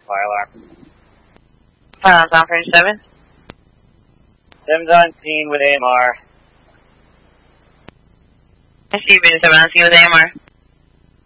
Fire alarm. Fire alarm 37. 7's on scene with AMR. I see you 7 on scene with AMR.